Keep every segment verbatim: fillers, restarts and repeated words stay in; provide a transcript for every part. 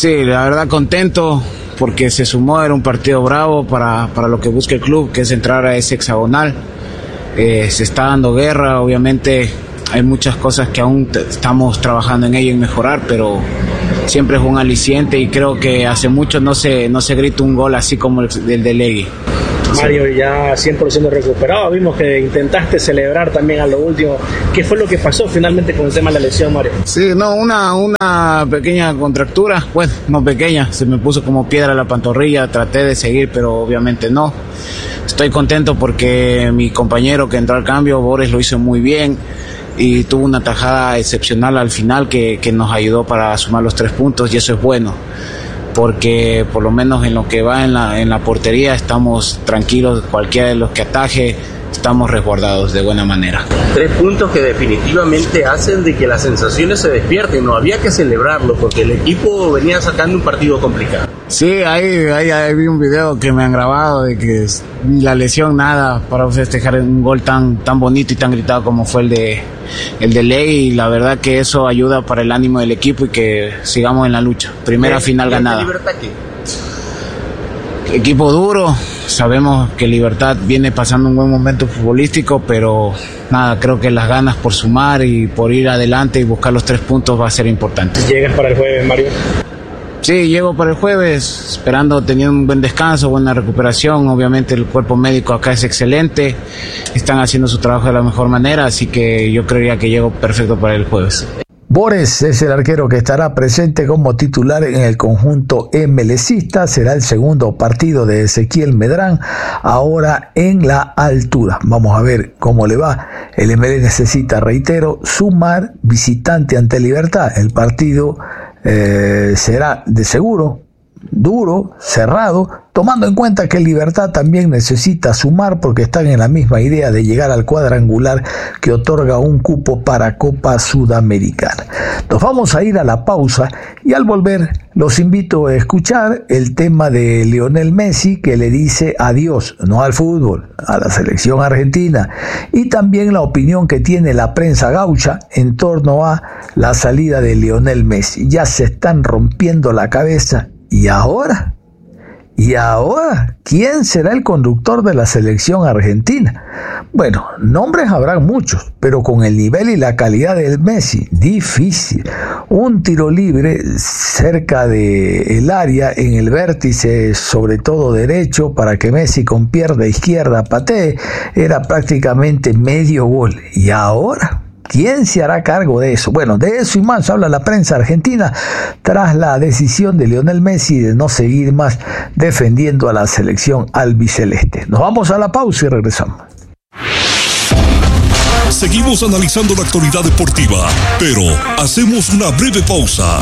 Sí, la verdad contento porque se sumó, era un partido bravo para, para lo que busca el club, que es entrar a ese hexagonal. Eh, se está dando guerra, obviamente hay muchas cosas que aún t- estamos trabajando en ello, en mejorar, pero siempre es un aliciente y creo que hace mucho no se, no se grita un gol así como el del de Legui. Mario, ya cien por ciento recuperado, vimos que intentaste celebrar también a lo último. ¿Qué fue lo que pasó finalmente con el tema de la lesión, Mario? Sí, no, una, una pequeña contractura, bueno, no pequeña, se me puso como piedra la pantorrilla, traté de seguir, pero obviamente no. Estoy contento porque mi compañero que entró al cambio, Boris, lo hizo muy bien y tuvo una tajada excepcional al final que, que nos ayudó para sumar los tres puntos y eso es bueno, porque por lo menos en lo que va en la, en la portería estamos tranquilos, cualquiera de los que ataje estamos resguardados de buena manera. Tres puntos que definitivamente hacen de que las sensaciones se despierten, no había que celebrarlo porque el equipo venía sacando un partido complicado. Sí, ahí, ahí, ahí vi un video que me han grabado de que ni la lesión, nada, para festejar un gol tan, tan bonito y tan gritado como fue el de, el de Ley, y la verdad que eso ayuda para el ánimo del equipo y que sigamos en la lucha. Primera final ganada. Equipo duro, sabemos que Libertad viene pasando un buen momento futbolístico, pero nada, creo que las ganas por sumar y por ir adelante y buscar los tres puntos va a ser importante. ¿Llegas para el jueves, Mario? Sí, llego para el jueves, esperando tener un buen descanso, buena recuperación. Obviamente el cuerpo médico acá es excelente, están haciendo su trabajo de la mejor manera, así que yo creería que llego perfecto para el jueves. Bores es el arquero que estará presente como titular en el conjunto emelecista. Será el segundo partido de Ezequiel Medrán, ahora en la altura. Vamos a ver cómo le va. El M L necesita, reitero, sumar visitante ante Libertad. El partido eh, será de seguro duro, cerrado, tomando en cuenta que Libertad también necesita sumar porque están en la misma idea de llegar al cuadrangular que otorga un cupo para Copa Sudamericana. Nos vamos a ir a la pausa y al volver los invito a escuchar el tema de Lionel Messi, que le dice adiós, no al fútbol, a la selección argentina, y también la opinión que tiene la prensa gaucha en torno a la salida de Lionel Messi. Ya se están rompiendo la cabeza. ¿Y ahora? ¿Y ahora? ¿Quién será el conductor de la selección argentina? Bueno, nombres habrán muchos, pero con el nivel y la calidad del Messi, difícil. Un tiro libre cerca del área, en el vértice, sobre todo derecho, para que Messi con pierna izquierda patee, era prácticamente medio gol. ¿Y ahora? ¿Quién se hará cargo de eso? Bueno, de eso y más habla la prensa argentina tras la decisión de Lionel Messi de no seguir más defendiendo a la selección albiceleste. Nos vamos a la pausa y regresamos. Seguimos analizando la actualidad deportiva, pero hacemos una breve pausa.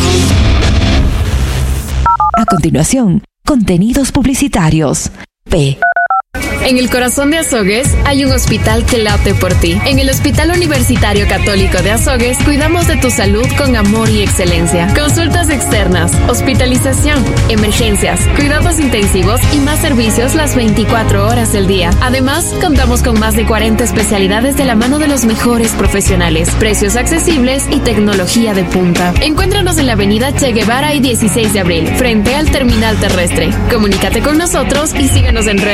A continuación, contenidos publicitarios. P. En el corazón de Azogues hay un hospital que late por ti. En el Hospital Universitario Católico de Azogues cuidamos de tu salud con amor y excelencia. Consultas externas, hospitalización, emergencias, cuidados intensivos y más servicios las veinticuatro horas del día. Además, contamos con más de cuarenta especialidades de la mano de los mejores profesionales, precios accesibles y tecnología de punta. Encuéntranos en la avenida Che Guevara y dieciséis de abril, frente al terminal terrestre. Comunícate con nosotros y síguenos en redes.